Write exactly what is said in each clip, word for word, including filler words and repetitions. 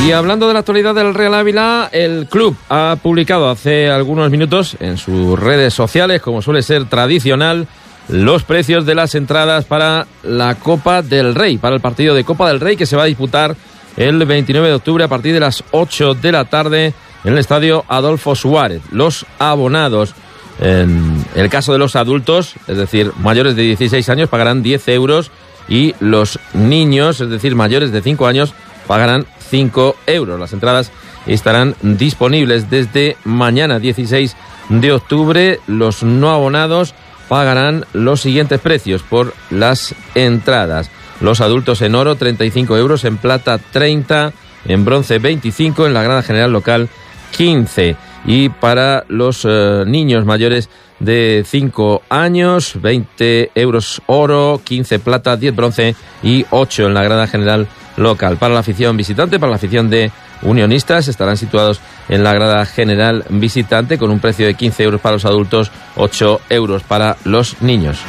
Y hablando de la actualidad del Real Ávila, el club ha publicado hace algunos minutos en sus redes sociales, como suele ser tradicional, los precios de las entradas para la Copa del Rey, para el partido de Copa del Rey que se va a disputar el veintinueve de octubre a partir de las ocho de la tarde en el estadio Adolfo Suárez. Los abonados, en el caso de los adultos, es decir, mayores de dieciséis años, pagarán diez euros y los niños, es decir, mayores de cinco años, pagarán cinco euros. Las entradas estarán disponibles desde mañana dieciséis de octubre. Los no abonados pagarán los siguientes precios por las entradas. Los adultos en oro, treinta y cinco euros, en plata, treinta, en bronce, veinticinco, en la grada general local, quince. Y para los eh, niños mayores de cinco años, veinte euros oro, quince plata, diez bronce y ocho en la grada general local. Para la afición visitante, para la afición de unionistas, estarán situados en la grada general visitante con un precio de quince euros para los adultos, ocho euros para los niños.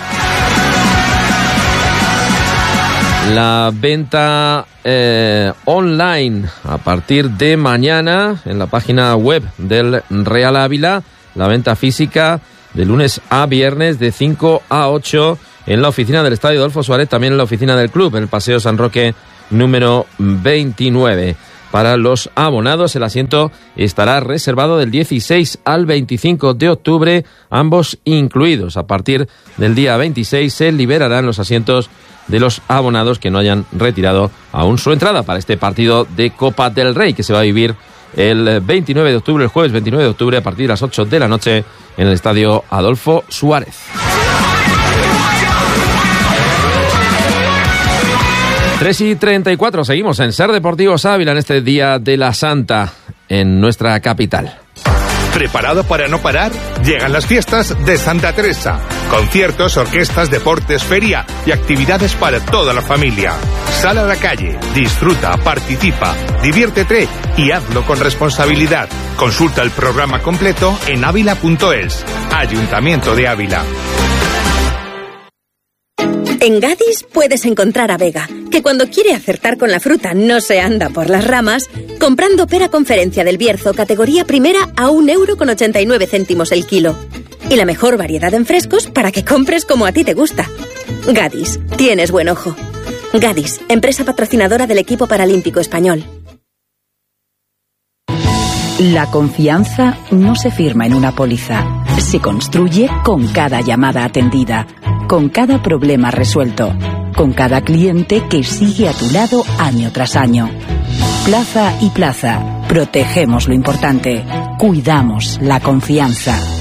La venta eh, online a partir de mañana en la página web del Real Ávila, la venta física de lunes a viernes de cinco a ocho en la oficina del Estadio Adolfo Suárez, también en la oficina del club, en el Paseo San Roque número veintinueve. Para los abonados, el asiento estará reservado del dieciséis al veinticinco de octubre, ambos incluidos. A partir del día veintiséis se liberarán los asientos de los abonados que no hayan retirado aún su entrada para este partido de Copa del Rey que se va a vivir el veintinueve de octubre, el jueves veintinueve de octubre, a partir de las ocho de la noche en el Estadio Adolfo Suárez. tres y treinta y cuatro, seguimos en Ser Deportivos Ávila en este Día de la Santa en nuestra capital. ¿Preparado para no parar? Llegan las fiestas de Santa Teresa. Conciertos, orquestas, deportes, feria y actividades para toda la familia. Sal a la calle, disfruta, participa, diviértete y hazlo con responsabilidad. Consulta el programa completo en ávila punto es. Ayuntamiento de Ávila. En Gadis puedes encontrar a Vega, que cuando quiere acertar con la fruta no se anda por las ramas, comprando pera Conferencia del Bierzo categoría primera a un euro con ochenta y nueve céntimos el kilo. Y la mejor variedad en frescos para que compres como a ti te gusta. Gadis, tienes buen ojo. Gadis, empresa patrocinadora del equipo paralímpico español. La confianza no se firma en una póliza, se construye con cada llamada atendida, con cada problema resuelto, con cada cliente que sigue a tu lado año tras año. Plaza y Plaza, protegemos lo importante, cuidamos la confianza.